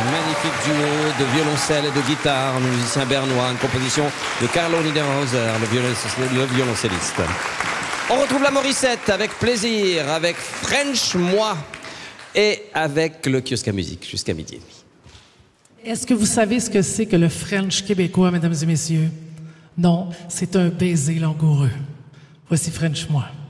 Magnifique duo de violoncelle et de guitare, un musicien bernois, une composition de Carlo Niederhauser, le violoncelliste. On retrouve la Morissette avec plaisir, avec French Moi et avec le kiosque à musique jusqu'à midi et demi. Est-ce que vous savez ce que c'est que le French québécois, mesdames et messieurs? Non, c'est un baiser langoureux. Voici French Moi.